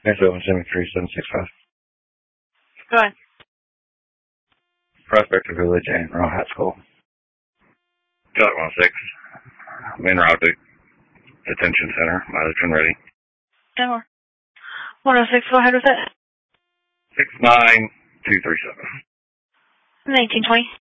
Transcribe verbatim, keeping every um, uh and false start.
That's seven seven three seven six five. Go ahead. Prospector Village and Royal High School. Got one six. Main route to detention center. Mileage when ready. ten more. one oh six, go ahead with it. six nine two three seven. nineteen twenty.